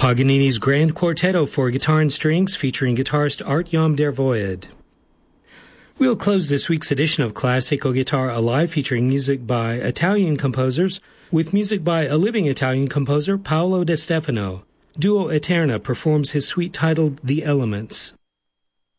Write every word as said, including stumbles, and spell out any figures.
Paganini's Grand Quartetto for guitar and strings featuring guitarist Art-Jan der Void. We'll close this week's edition of Classical Guitar Alive featuring music by Italian composers with music by a living Italian composer, Paolo De Stefano. Duo Eterna performs his suite titled The Elements.